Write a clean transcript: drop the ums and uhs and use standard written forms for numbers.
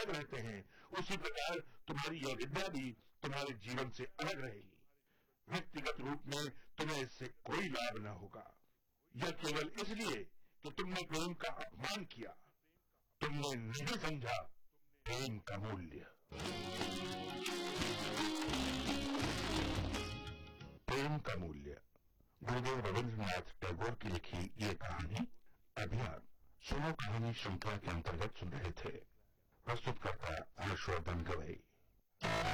अलग रहते हैं, उसी प्रकार तुम्हारी यह विद्या भी तुम्हारे जीवन से अलग रहेगी। व्यक्तिगत रूप में तुम्हें इससे कोई लाभ न होगा। यह केवल इसलिए कि तुमने प्रेम का अपमान किया, तुमने नहीं समझा प्रेम का मूल्य। प्रेम का मूल्य। गुरुदेव रविंद्रनाथ टैगोर की लिखी ये कहानी अभी आप सुनो कहानी श्रृंखला के अंतर्गत सुन रहे थे। प्रस्तुत करता हर्षवर्धन गवई।